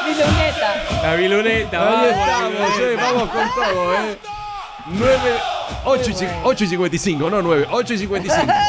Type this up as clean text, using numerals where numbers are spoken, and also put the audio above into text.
Luneta. La biluneta, Ahí vamos. estamos, vamos con todo, 8 y 55, no 9, 8 y 55.